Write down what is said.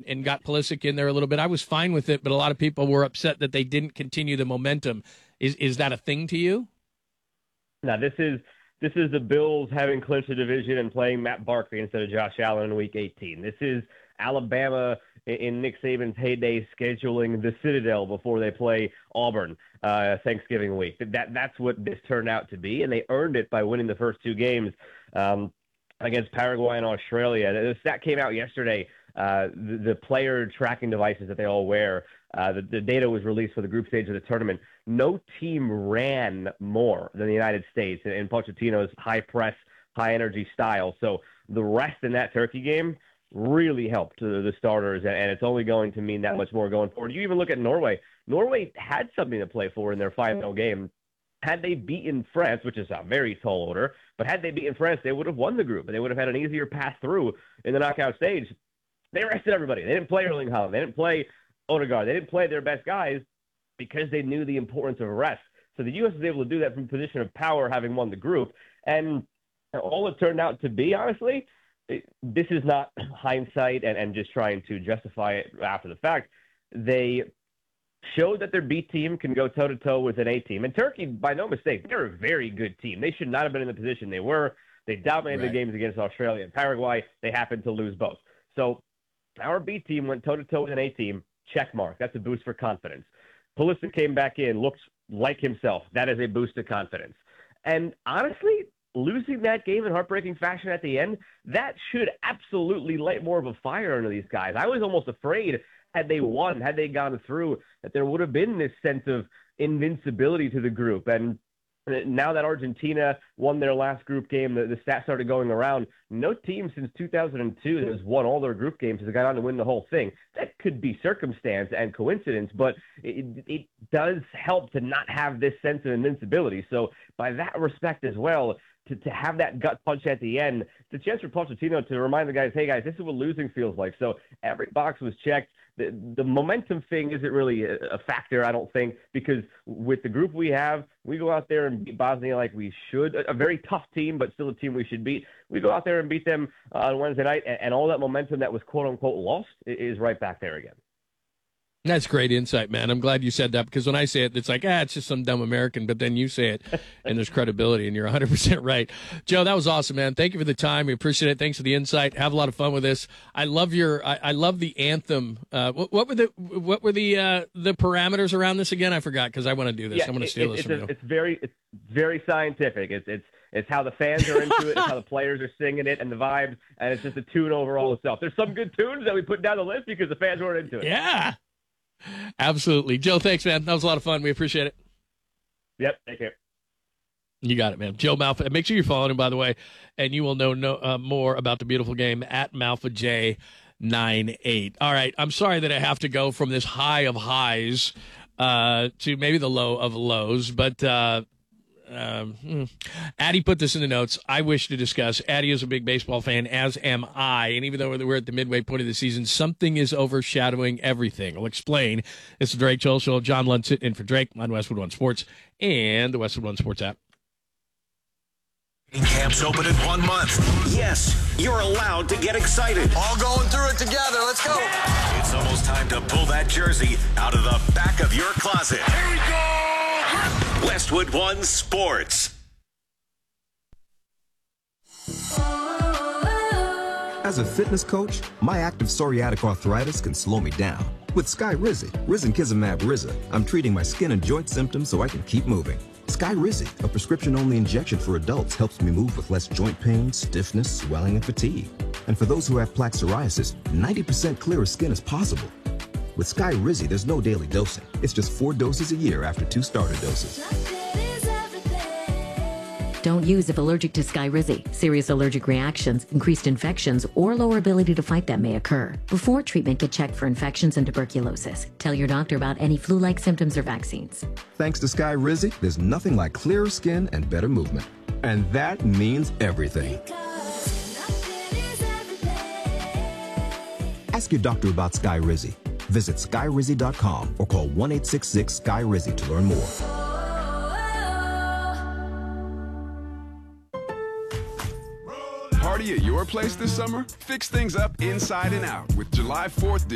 and got Pulisic in there a little bit. I was fine with it, but a lot of people were upset that they didn't continue the momentum. Is that a thing to you? No, this is the Bills having clinched the division and playing Matt Barkley instead of Josh Allen in Week 18. This is Alabama in Nick Saban's heyday scheduling the Citadel before they play Auburn Thanksgiving week. That's what this turned out to be, and they earned it by winning the first two games against Paraguay and Australia. The stat came out yesterday. The player tracking devices that they all wear, the data was released for the group stage of the tournament. No team ran more than the United States in Pochettino's high press, high energy style. So the rest in that Turkey game really helped the starters, and it's only going to mean that much more going forward. You even look at Norway. Norway had something to play for in their final game. Had they beaten France, which is a very tall order, but had they beaten France, they would have won the group, and they would have had an easier path through in the knockout stage. They rested everybody. They didn't play Erling Haaland. They didn't play Odegaard. They didn't play their best guys because they knew the importance of rest. So the U.S. was able to do that from a position of power, having won the group. And all it turned out to be, honestly, this is not hindsight and just trying to justify it after the fact. They showed that their B team can go toe-to-toe with an A team. And Turkey, by no mistake, they're a very good team. They should not have been in the position they were. They dominated the games against Australia and Paraguay. They happened to lose both. So our B team went toe-to-toe with an A team. Check mark. That's a boost for confidence. Pulisic came back in, looks like himself. That is a boost to confidence. And honestly, losing that game in heartbreaking fashion at the end, that should absolutely light more of a fire under these guys. I was almost afraid had they won, had they gone through, that there would have been this sense of invincibility to the group. And now that Argentina won their last group game, the stats started going around. No team since 2002 that has won all their group games has gone on to win the whole thing. That could be circumstance and coincidence, but it does help to not have this sense of invincibility. So by that respect as well, to have that gut punch at the end, it's a chance for Pochettino to remind the guys, hey, guys, this is what losing feels like. So every box was checked. The momentum thing isn't really a factor, I don't think, because with the group we have, we go out there and beat Bosnia like we should. A very tough team, but still a team we should beat. We go out there and beat them on Wednesday night, and all that momentum that was quote-unquote lost is right back there again. That's great insight, man. I'm glad you said that, because when I say it, it's like, it's just some dumb American, but then you say it, and there's credibility, and you're 100% right. Joe, that was awesome, man. Thank you for the time. We appreciate it. Thanks for the insight. Have a lot of fun with this. I love I love the anthem. What were the parameters around this again? I forgot, because I want to do this. I'm going to steal this from you. It's very scientific. It's how the fans are into it. It's how the players are singing it and the vibes, and it's just a tune overall itself. There's some good tunes that we put down the list because the fans weren't into it. Yeah. Absolutely. Joe, thanks, man. That was a lot of fun. We appreciate it. Yep, take care. You got it, man. Joe Malfa. Make sure you're following him, by the way, and you will know more about the beautiful game at MalfaJ98. All right, I'm sorry that I have to go from this high of highs to maybe the low of lows, but Addie put this in the notes. I wish to discuss. Addie is a big baseball fan, as am I. And even though we're at the midway point of the season, something is overshadowing everything. I'll explain. It's the Drake Joel Show. John Lund sitting in for Drake on Westwood One Sports and the Westwood One Sports app. Camps open in 1 month. Yes, you're allowed to get excited. All going through it together. Let's go. It's almost time to pull that jersey out of the back of your closet. Here we go. Westwood One Sports. As a fitness coach, my active psoriatic arthritis can slow me down. With Skyrizi, Risankizumab Riza, I'm treating my skin and joint symptoms so I can keep moving. Skyrizi, a prescription-only injection for adults, helps me move with less joint pain, stiffness, swelling, and fatigue. And for those who have plaque psoriasis, 90% clearer skin is possible. With Skyrizi, there's no daily dosing. It's just 4 doses a year after 2 starter doses. Don't use if allergic to Skyrizi. Serious allergic reactions, increased infections, or lower ability to fight them may occur. Before treatment, get checked for infections and tuberculosis. Tell your doctor about any flu-like symptoms or vaccines. Thanks to Skyrizi, there's nothing like clearer skin and better movement. And that means everything. Ask your doctor about Skyrizi. Visit Skyrizi.com or call 1-866-SKY-RIZI to learn more. Party at your place this summer? Fix things up inside and out with July 4th